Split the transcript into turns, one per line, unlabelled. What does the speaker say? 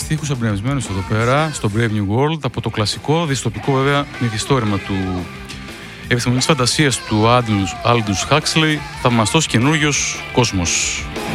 στίχους εμπνευσμένους εδώ πέρα στο Brave New World από το κλασικό δυστοπικό βέβαια μυθιστόρημα του επιστημονικής φαντασίας του Aldous Huxley, θαυμαστός καινούριος κόσμος.